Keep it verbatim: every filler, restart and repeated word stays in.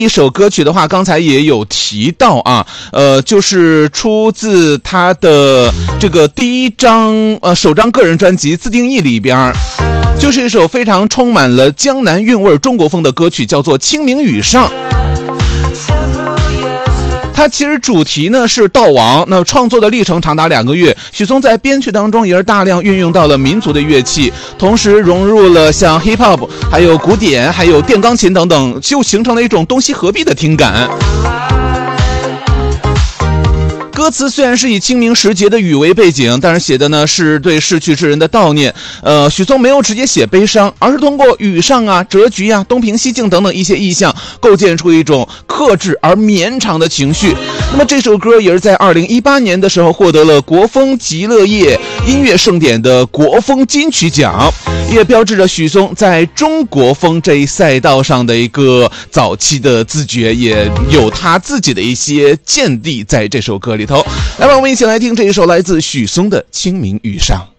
一首歌曲的话，刚才也有提到啊，呃，就是出自他的这个第一张呃首张个人专辑《自定义》里边，就是一首非常充满了江南韵味中国风的歌曲，叫做《清明雨上》。它其实主题呢是悼亡，那创作的历程长达两个月。许嵩在编曲当中也是大量运用到了民族的乐器，同时融入了像 hip hop 还有古典还有电钢琴等等，就形成了一种东西合璧的听感。歌词虽然是以清明时节的雨为背景，但是写的呢是对逝去之人的悼念。呃，许嵩没有直接写悲伤，而是通过雨上啊、折菊啊、东平西静等等一些意象，构建出一种克制而绵长的情绪。那么这首歌也是在二零一八年的时候获得了国风极乐夜音乐盛典的国风金曲奖，也标志着许嵩在中国风这一赛道上的一个早期的自觉，也有他自己的一些见地在这首歌里头。来吧，我们一起来听这一首来自许嵩的《清明雨上》。